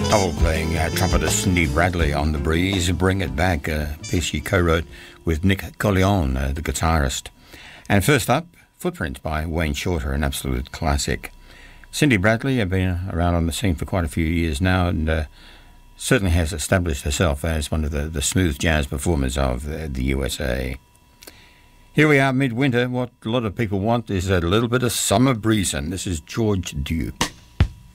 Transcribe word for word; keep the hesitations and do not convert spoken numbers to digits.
Double playing uh, trumpeter Cindy Bradley on The Breeze, Bring It Back, a piece she co-wrote with Nick Collion, uh, the guitarist. And first up, Footprints by Wayne Shorter, an absolute classic. Cindy Bradley has been around on the scene for quite a few years now, and uh, certainly has established herself as one of the, the smooth jazz performers of uh, the U S A. Here we are, midwinter. What a lot of people want is a little bit of summer breeze, and this is George Duke.